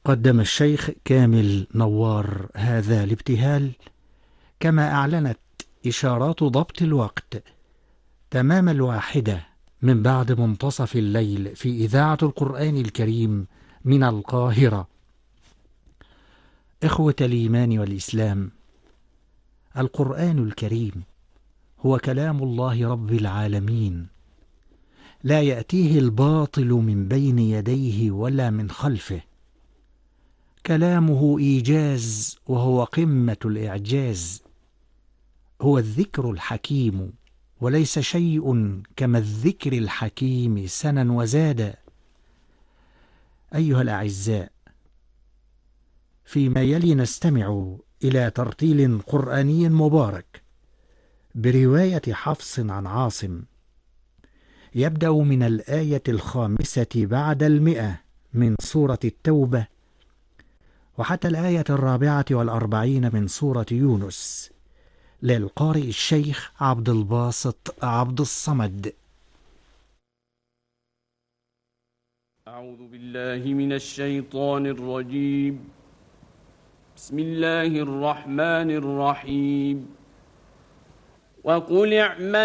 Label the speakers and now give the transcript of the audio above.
Speaker 1: قدم الشيخ كامل نوار هذا الابتهال، كما أعلنت إشارات ضبط الوقت تمام 1 من بعد منتصف الليل في إذاعة القرآن الكريم من القاهرة. إخوة الإيمان والإسلام، القرآن الكريم هو كلام الله رب العالمين، لا يأتيه الباطل من بين يديه ولا من خلفه. كلامه إيجاز وهو قمة الإعجاز، هو الذكر الحكيم، وليس شيء كما الذكر الحكيم سنا وزادا. أيها الأعزاء، فيما يلي نستمع إلى ترتيل قرآني مبارك برواية حفص عن عاصم، يبدأ من الآية 5 بعد 100 من سورة التوبة وحتى الآية 44 من سورة يونس، للقارئ الشيخ عبد الباسط عبد الصمد.
Speaker 2: أعوذ بالله من الشيطان الرجيم. بسم الله الرحمن الرحيم. وقل اعملوا